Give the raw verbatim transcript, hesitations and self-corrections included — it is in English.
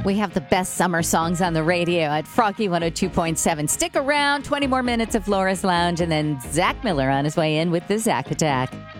We have the best summer songs on the radio at Froggy one oh two point seven. Stick around, twenty more minutes of Laura's Lounge, and then Zach Miller on his way in with the Zach Attack.